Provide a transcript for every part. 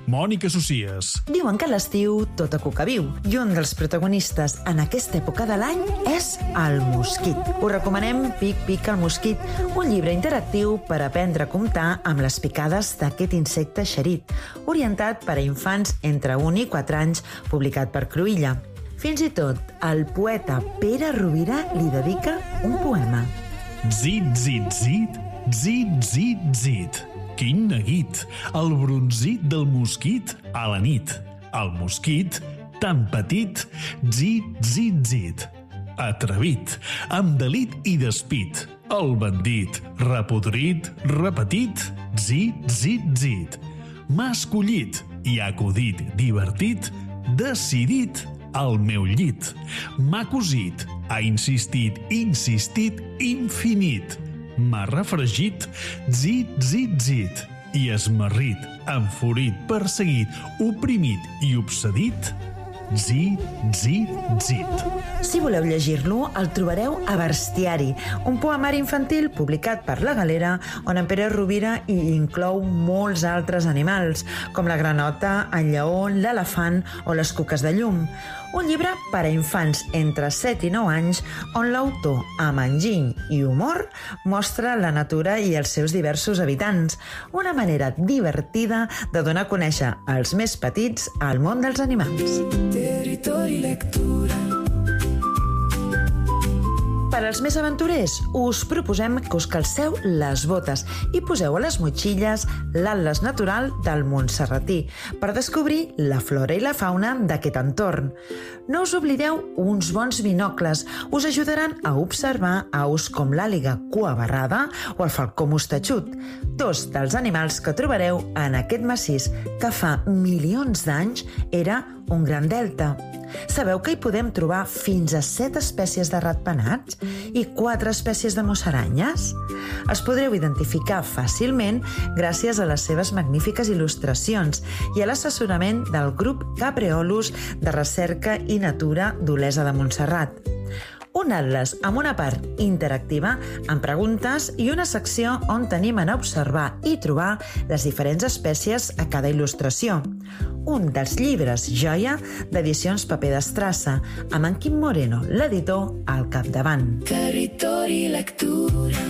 Mònica Socies. Diuen que a l'estiu tot a cuca viu i un dels protagonistes en aquesta època de l'any és el mosquit. Us recomanem Pic, pic el mosquit, un llibre interactiu per aprendre a comptar amb les picades d'aquest insecte eixerit, orientat per a infants entre 1 i 4 anys, publicat per Cruïlla. Fins i tot el poeta Pere Rovira li dedica un poema. Zit, zit, zit, zit, zit, zit. Quin neguit! El bronzit del mosquit a la nit. El mosquit, tan petit, zit, zit, zit. Atrevit, amb delit i despit. El bandit, repodrit, repetit, zit, zit, zit. M'ha escollit i ha acudit, divertit, decidit, al meu llit. M'ha cosit, ha insistit, infinit. M'ha refregit, zit, zit, zit, i esmarrit, enfurit, perseguit, oprimit i obsedit, zit, zit, zit. Si voleu llegir-lo, el trobareu a Bestiari, un poemari infantil publicat per La Galera, on en Pere Rovira hi inclou molts altres animals, com la granota, el lleó, l'elefant o les cuques de llum. Un llibre per a infants entre 7 i 9 anys, on l'autor, amb enginy i humor, mostra la natura i els seus diversos habitants, una manera divertida de donar a conèixer als més petits al món dels animals. Territori Lectura. Per als més aventurers, us proposem que us calceu les botes i poseu a les motxilles l'atles natural del Montserratí per descobrir la flora i la fauna d'aquest entorn. No us oblideu uns bons binocles, us ajudaran a observar aus com l'àliga cua barrada o el falcó mostatxut, dos dels animals que trobareu en aquest massís que fa milions d'anys era un gran delta. Sabeu que hi podem trobar fins a 7 espècies de ratpenats i 4 espècies de musaranyes? Els podreu identificar fàcilment gràcies a les seves magnífiques il·lustracions i a l'assessorament del grup Capreolus de Recerca i Natura d'Olesa de Montserrat. Un atles amb una part interactiva amb preguntes i una secció on t'animen a observar i trobar les diferents espècies a cada il·lustració. Un dels llibres joia d'Edicions Paper d'Estrassa, amb en Quim Moreno, l'editor, al capdavant. Territori Lectura.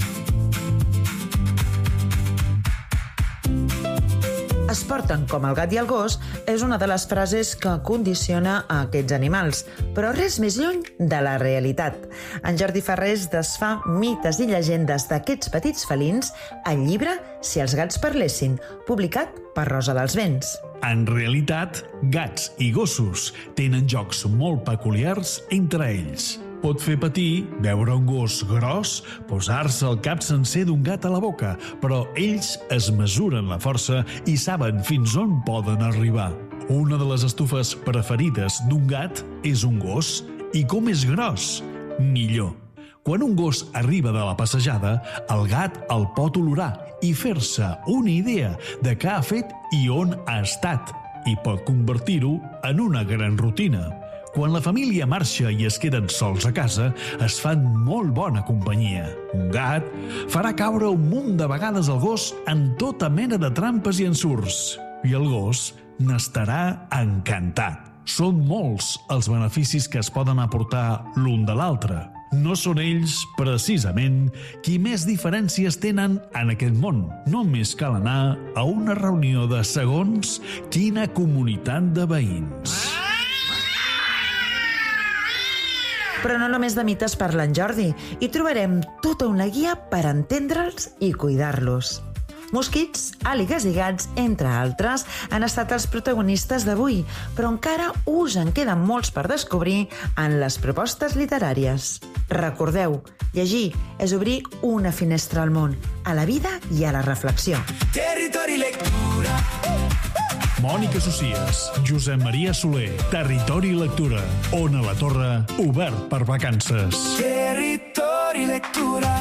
Es porten com el gat i el gos és una de les frases que condiciona a aquests animals, però res més lluny de la realitat. En Jordi Farrés desfà mites i llegendes d'aquests petits felins al llibre Si els gats parlessin, publicat per Rosa dels Vents. En realitat, gats i gossos tenen jocs molt peculiars entre ells. Pot fer patir veure un gos gros posar-se el cap sencer d'un gat a la boca, però ells es mesuren la força i saben fins on poden arribar. Una de les estufes preferides d'un gat és un gos, i com és gros, millor. Quan un gos arriba de la passejada, el gat el pot olorar i fer-se una idea de què ha fet i on ha estat, i pot convertir-ho en una gran rutina. Quan la família marxa i es queden sols a casa, es fan molt bona companyia. Un gat farà caure un munt de vegades el gos en tota mena de trampes i ensurts, i el gos n'estarà encantat. Són molts els beneficis que es poden aportar l'un de l'altre. No són ells, precisament, qui més diferències tenen en aquest món. Només cal anar a una reunió de segons quina comunitat de veïns. Però no només de mites parla en Jordi, hi trobarem tota una guia per entendre'ls i cuidar-los. Mosquits, àligues i gats, entre altres, han estat els protagonistes d'avui, però encara us en queden molts per descobrir en les propostes literàries. Recordeu, llegir és obrir una finestra al món, a la vida i a la reflexió. Territori Lectura. Mònica Socies, Josep Maria Soler, Territori Lectura. Ona la Torre, obert per vacances. Territori Lectura.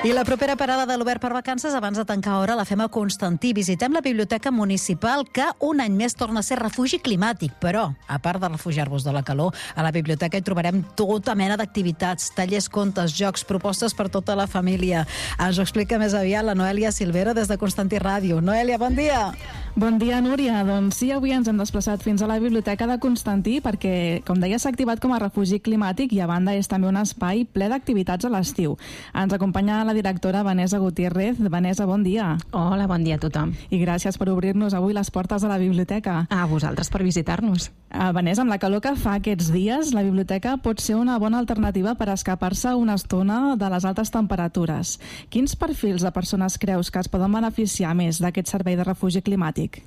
I la propera parada de l'Obert per Vacances, abans de tancar hora, la fem a Constantí. Visitem la Biblioteca Municipal, que un any més torna a ser refugi climàtic. Però, a part de refugiar-vos de la calor, a la biblioteca hi trobarem tota mena d'activitats, tallers, contes, jocs, propostes per tota la família. Ens ho explica més aviat la Noèlia Silvero des de Constantí Ràdio. Noèlia, bon dia! Bon dia, Núria. Doncs sí, avui ens hem desplaçat fins a la Biblioteca de Constantí perquè, com deia, s'ha activat com a refugi climàtic i a banda és també un espai ple d'activitats a l'estiu. Ens acompanya la directora Vanessa Gutiérrez. Vanessa, bon dia. Hola, bon dia a tothom. I gràcies per obrir-nos avui les portes de la biblioteca. A vosaltres per visitar-nos. Vanessa, amb la calor que fa aquests dies, la biblioteca pot ser una bona alternativa per escapar-se una estona de les altes temperatures. Quins perfils de persones creus que es poden beneficiar més d'aquest servei de refugi climàtic?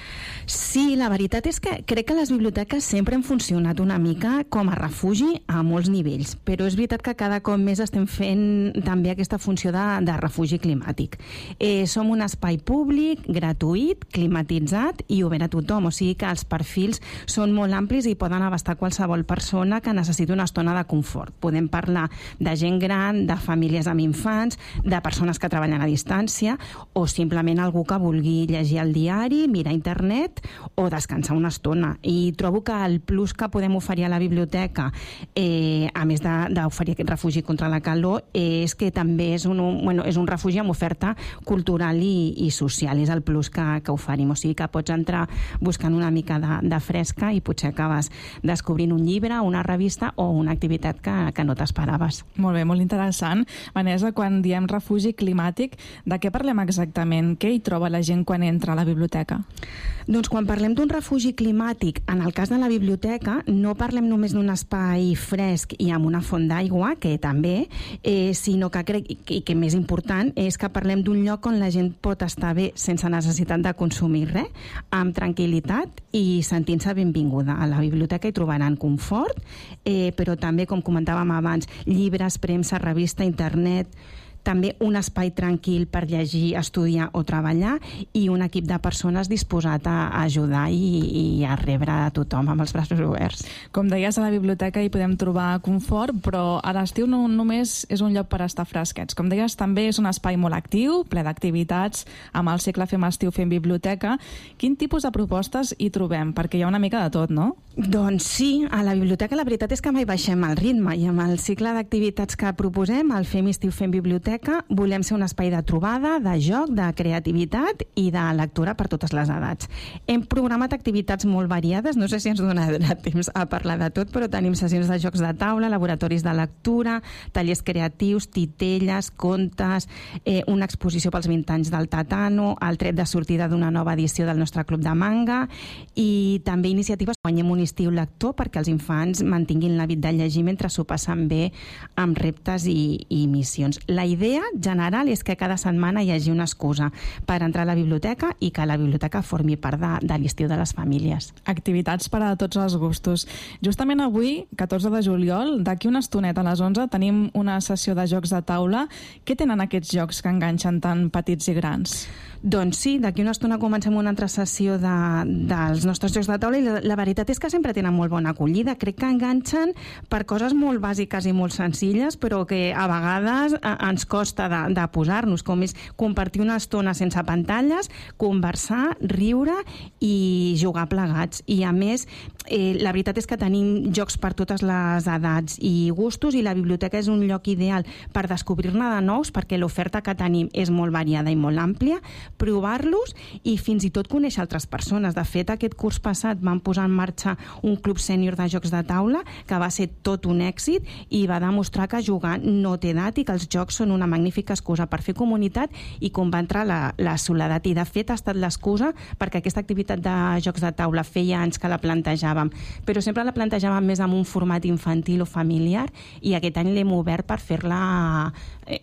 Sí, la veritat és que crec que les biblioteques sempre han funcionat una mica com a refugi a molts nivells, però és veritat que cada cop més estem fent també aquesta funció de refugi climàtic. Som un espai públic, gratuït, climatitzat i obert a tothom, o sigui que els perfils són molt amplis i poden abastar qualsevol persona que necessiti una estona de confort. Podem parlar de gent gran, de famílies amb infants, de persones que treballen a distància o simplement algú que vulgui llegir el diari, mirar internet o descansar una estona. I trobo que el plus que podem oferir a la biblioteca, a més d'oferir aquest refugi contra la calor, és que també és un refugi amb oferta cultural i social. És el plus que oferim. O sigui que pots entrar buscant una mica de fresca i potser acabes descobrint un llibre, una revista o una activitat que no t'esperaves. Molt bé, molt interessant. Vanessa, quan diem refugi climàtic, de què parlem exactament? Què hi troba la gent quan entra a la biblioteca? Doncs quan parlem d'un refugi climàtic, en el cas de la biblioteca, no parlem només d'un espai fresc i amb una font d'aigua, que també, sinó que crec que més important és que parlem d'un lloc on la gent pot estar bé sense necessitat de consumir res, amb tranquil·litat i sentint-se benvinguda. A la biblioteca hi trobaran confort, però també, com comentàvem abans, llibres, premsa, revista, internet, també un espai tranquil per llegir, estudiar o treballar i un equip de persones disposat a ajudar i a rebre a tothom amb els braços oberts. Com deies, a la biblioteca hi podem trobar confort, però a l'estiu no només és un lloc per estar fresquets. Com deies, també és un espai molt actiu, ple d'activitats, amb el cicle Fem Estiu, Fem Biblioteca. Quin tipus de propostes hi trobem? Perquè hi ha una mica de tot, no? Doncs sí, a la biblioteca la veritat és que mai baixem el ritme i amb el cicle d'activitats que proposem, el Fem Estiu, Fem Biblioteca, volem ser un espai de trobada, de joc, de creativitat i de lectura per totes les edats. Hem programat activitats molt variades, no sé si ens donarà temps a parlar de tot, però tenim sessions de jocs de taula, laboratoris de lectura, tallers creatius, titelles, contes, una exposició pels 20 anys del Tatano, el tret de sortida d'una nova edició del nostre club de manga i també iniciatives Guanyem un estiu lector perquè els infants mantinguin l'hàbit de llegir mentre s'ho passen bé amb reptes i missions. La idea general és que cada setmana hi hagi una excusa per entrar a la biblioteca i que la biblioteca formi part de l'estiu de les famílies. Activitats per a tots els gustos. Justament avui, 14 de juliol, d'aquí una estoneta a les 11, tenim una sessió de jocs de taula. Què tenen aquests jocs que enganxen tant petits i grans? Doncs sí, d'aquí una estona comencem una altra sessió dels nostres jocs de taula i la veritat és que sempre tenen molt bona acollida. Crec que enganxen per coses molt bàsiques i molt senzilles, però que a vegades ens costa de posar-nos, com és compartir una estona sense pantalles, conversar, riure i jugar plegats. I a més, la veritat és que tenim jocs per totes les edats i gustos i la biblioteca és un lloc ideal per descobrir-ne de nous perquè l'oferta que tenim és molt variada i molt àmplia, provar-los i fins i tot conèixer altres persones. De fet, aquest curs passat vam posar en marxa un club sènior de jocs de taula que va ser tot un èxit i va demostrar que jugar no té edat i que els jocs són una magnífica excusa per fer comunitat i combatre la soledat. I de fet ha estat l'excusa perquè aquesta activitat de jocs de taula feia anys que la plantejàvem, però sempre la plantejàvem més en un format infantil o familiar i aquest any l'hem obert per fer-la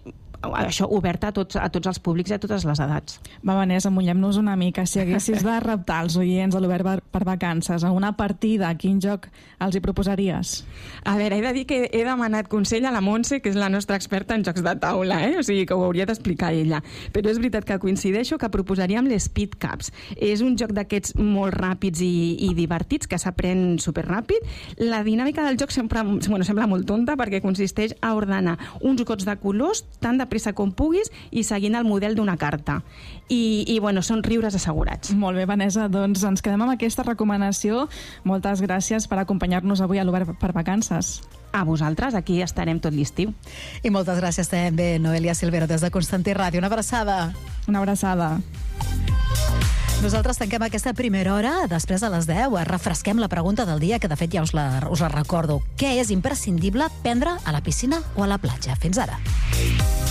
oberta a tots els públics i a totes les edats. Va, Vanessa, mullem-nos una mica. Si haguessis de reptar els oients a l'Obert per Vacances a una partida, quin joc els hi proposaries? A veure, he de dir que he demanat consell a la Montse, que és la nostra experta en jocs de taula, o sigui que ho hauria d'explicar ella. Però és veritat que coincideixo que proposaríem l'Speed Cups. És un joc d'aquests molt ràpids i divertits, que s'aprèn superràpid. La dinàmica del joc sembla molt tonta perquè consisteix a ordenar uns gots de colors tant de de pressa com puguis i seguint el model d'una carta. I bueno, són riures assegurats. Molt bé, Vanessa, doncs ens quedem amb aquesta recomanació. Moltes gràcies per acompanyar-nos avui a l'Obert per Vacances. A vosaltres, aquí estarem tot l'estiu. I moltes gràcies també, Noelia Silvero, des de Constantí Ràdio. Una abraçada. Una abraçada. Nosaltres tanquem aquesta primera hora. Després, a les 10, refresquem la pregunta del dia, que de fet ja us la recordo. Què és imprescindible prendre a la piscina o a la platja? Fins ara.